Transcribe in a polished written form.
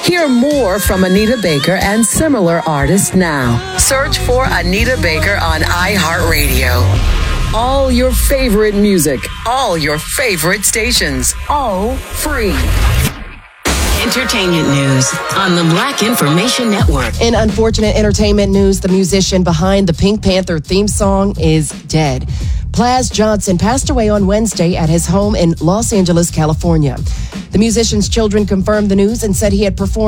Hear more from Anita Baker and similar artists now. Search for Anita Baker on iHeartRadio. All your favorite music, all your favorite stations, all free. Entertainment news on the Black Information Network. In unfortunate entertainment news, the musician behind the Pink Panther theme song is dead. Plas Johnson passed away on Wednesday at his home in Los Angeles, California. The musician's children confirmed the news and said he had performed